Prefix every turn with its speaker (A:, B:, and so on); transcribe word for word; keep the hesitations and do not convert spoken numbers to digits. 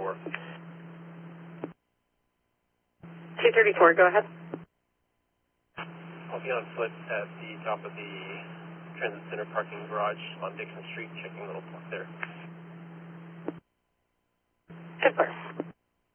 A: thirty-four.
B: two thirty-four, go ahead.
A: I'll be on foot at the top of the Transit Center parking garage on Dixon Street, checking the little block there.
B: ten four.